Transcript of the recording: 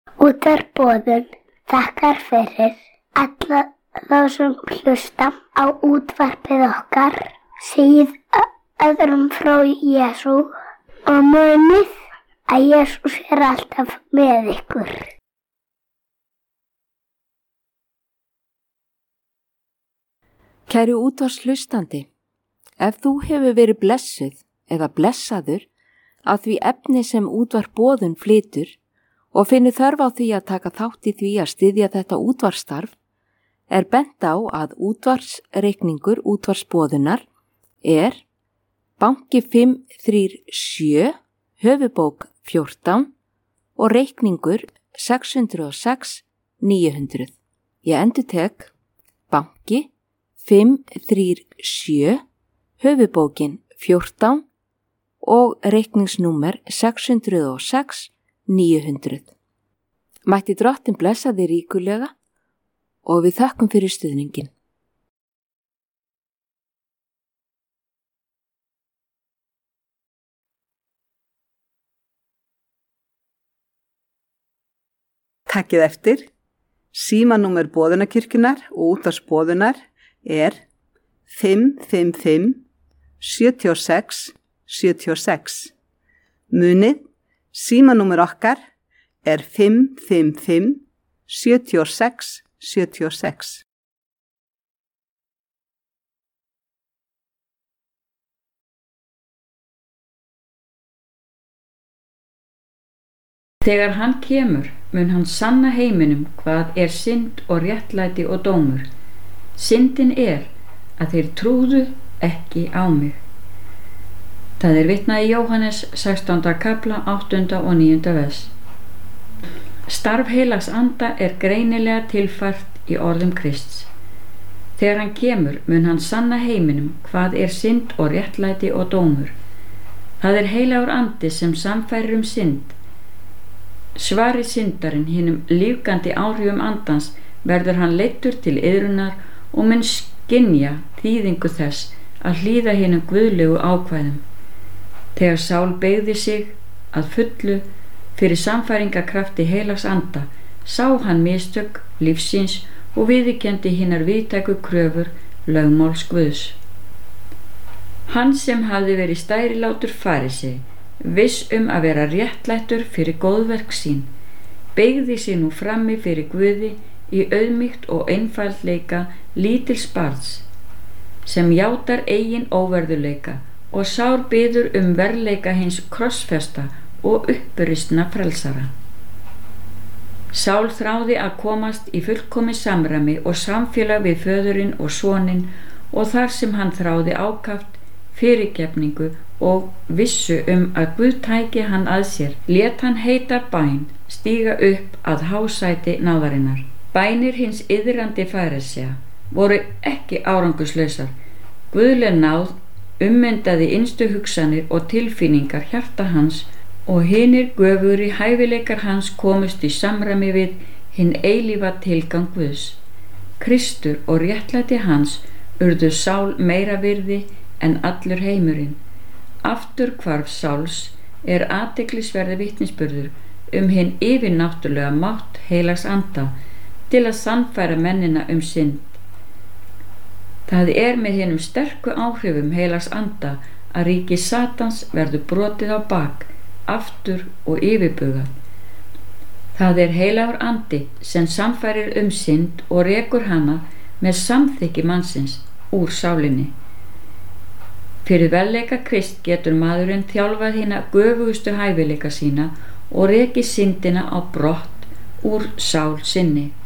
Útvarp Boðun þakkar fyrir alla þá sem hlusta á útvarpið okkar, segið öðrum frá Jesú og munið að Jesús alltaf með ykkur. Kæri útvarpshlustandi, ef þú hefur verið blessuð eða blessaður af því efni sem Útvarp Boðun flytur og finnur þörf á því að taka þátt í því að styðja þetta útvarpsstarf, er bent á að útvarpsreikningur Útvarps Boðunar er banki 537 höfubók 14 og reikningur 606 900. Ég endurtek banki 537 höfubókin 14 og reikningsnúmer 606 900. Mætti Drottinn blessa þig ríkulega og við þökkum fyrir stuðningin. Takkið eftir, símanúmer Boðunarkirkjunnar og Útvarps Boðunar er 555 76 76. Munið, símanúmer okkar er 555 76 76. Þegar hann kemur, mun hann sanna heiminum hvað er synd og réttlæti og dómur. Syndin er að þeir trúðu ekki á mig. Það er vitnað í Jóhannes 16. kapla 8. og 9. vers. Starf heilags anda er greinilega tilfært í orðum Krists. Þegar hann kemur mun hann sanna heiminum hvað er synd og réttlæti og dómur. Það er heilagur andi sem sannfærir synd. Svari syndarinn hinum lífgandi áhrifum andans verður hann leiddur til iðrunar og mun skynja þýðingu þess að hlýða hinum guðlegu ákvæðum. Þegar Sál beygði sig að fullu fyrir sannfæringarkrafti heilags anda, sá hann mistök lífsins og viðurkenndi hinar víðtæku kröfur lögmáls Guðs. Hann sem hafði verið stærilátur farísei, viss að vera réttlættur fyrir góðverk sín, beygði sig nú frammi fyrir Guði í auðmýkt og einfaldleika lítils barns, sem játar eigin óverðuleika og sár biður verðleika hins krossfesta og upprisna frelsara. Sál þráði að komast í fullkomið samræmi og samfélag við föðurinn og soninn og þar sem hann þráði ákaft fyrirgefningu og vissu að Guð tæki hann að sér, lét hann heita bæn stíga upp að hásæti náðarinnar. Bænir hins iðrandi farisea voru ekki árangurslausar. Guðleg náð ummyndaði innstu hugsanir og tilfinningar hjarta hans og hinir göfugri hæfileikar hans komust í samræmi við hinn eilífa tilgang Guðs. Kristur og réttlæti hans urðu Sál meira virði en allur heimurinn. Aftur hvarf Sáls er athyglisverður vitnisburður hinn yfirnáttúrulega mátt heilags anda til að sannfæra mennina synd. Það er með hinum sterku áhrifum heilags anda að ríki Satans verður brotið á bak, aftur og yfirbugað. Það er heilagur andi sem sannfærir synd og rekur hana með samþykki mannsins úr sálinni. Fyrir velleika Krist getur maðurinn þjálfað hina göfugustu hæfileika sína og rekið syndina á brott úr sál sinni.